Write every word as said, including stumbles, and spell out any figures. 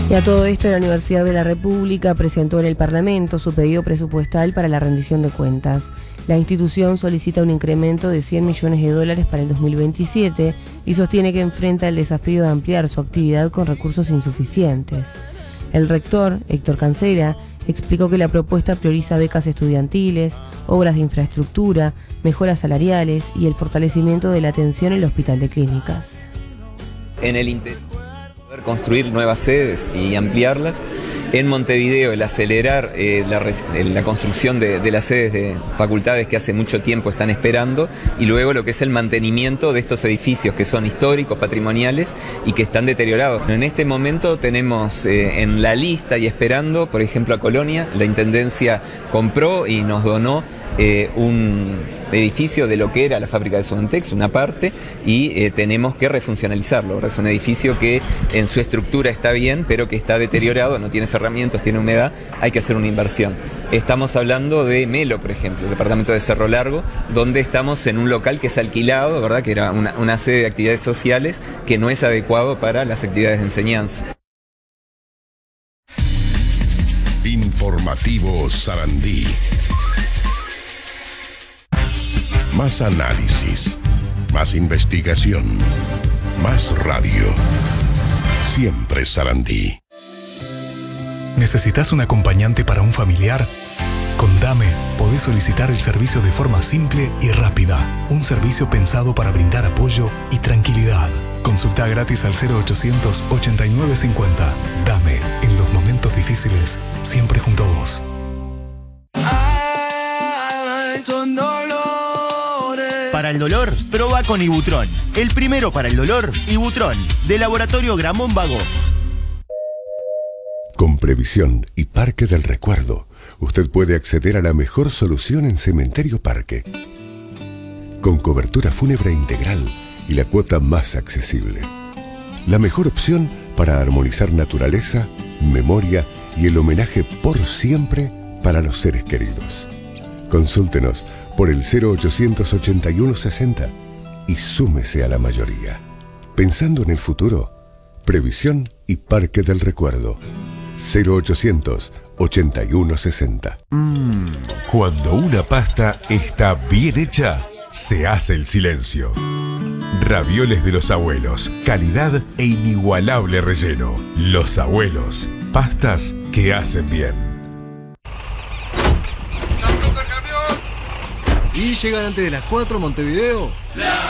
Y a todo esto, la Universidad de la República presentó en el Parlamento su pedido presupuestal para la rendición de cuentas. La institución solicita un incremento de cien millones de dólares para el dos mil veintisiete y sostiene que enfrenta el desafío de ampliar su actividad con recursos insuficientes. El rector, Héctor Cancela, explicó que la propuesta prioriza becas estudiantiles, obras de infraestructura, mejoras salariales y el fortalecimiento de la atención en el Hospital de Clínicas. En el interior, poder construir nuevas sedes y ampliarlas. En Montevideo, el acelerar eh, la, la construcción de, de las sedes de facultades que hace mucho tiempo están esperando, y luego lo que es el mantenimiento de estos edificios que son históricos, patrimoniales y que están deteriorados. En este momento tenemos eh, en la lista y esperando, por ejemplo, a Colonia, la Intendencia compró y nos donó Eh, un edificio de lo que era la fábrica de Sodontex, una parte, y eh, tenemos que refuncionalizarlo, ¿verdad? Es un edificio que en su estructura está bien, pero que está deteriorado, no tiene cerramientos, tiene humedad, hay que hacer una inversión. Estamos hablando de Melo, por ejemplo, el departamento de Cerro Largo, donde estamos en un local que es alquilado, ¿verdad? Que era una, una sede de actividades sociales que no es adecuado para las actividades de enseñanza. Informativo Sarandí. Más análisis, más investigación, más radio. Siempre Sarandí. ¿Necesitas un acompañante para un familiar? Con Dame podés solicitar el servicio de forma simple y rápida. Un servicio pensado para brindar apoyo y tranquilidad. Consulta gratis al cero ochocientos ochenta y nueve cincuenta. Dame, en los momentos difíciles, siempre junto a vos. Ay, son dolores. Para el dolor, proba con Ibutron. El primero para el dolor, Ibutron, de Laboratorio Gramón Vago. Con Previsión y Parque del Recuerdo, usted puede acceder a la mejor solución en Cementerio Parque. Con cobertura fúnebre integral y la cuota más accesible. La mejor opción para armonizar naturaleza, memoria y el homenaje por siempre para los seres queridos. Consúltenos por el cero ochocientos ochenta y uno sesenta y súmese a la mayoría. Pensando en el futuro, Previsión y Parque del Recuerdo. cero ochocientos ochenta y uno sesenta. Mm, cuando una pasta está bien hecha, se hace el silencio. Ravioles de los abuelos, calidad e inigualable relleno. Los abuelos, pastas que hacen bien. ¿Y llegan antes de las cuatro Montevideo?